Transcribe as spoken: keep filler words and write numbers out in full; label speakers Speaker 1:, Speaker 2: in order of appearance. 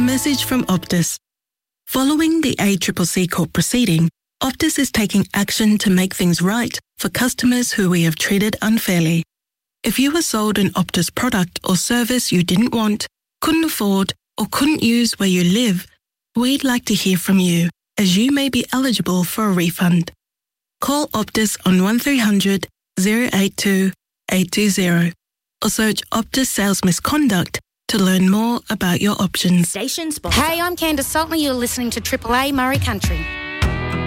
Speaker 1: message from Optus. Following the A C C C court proceeding, Optus is taking action to make things right for customers who we have treated unfairly. If you were sold an Optus product or service you didn't want, couldn't afford, or couldn't use where you live, we'd like to hear from you, as you may be eligible for a refund. Call Optus on one three hundred, oh eight two, eight two zero or search Optus Sales Misconduct to learn more about your options.
Speaker 2: Hey, I'm Candice Sultner. You're listening to Triple A Murray Country.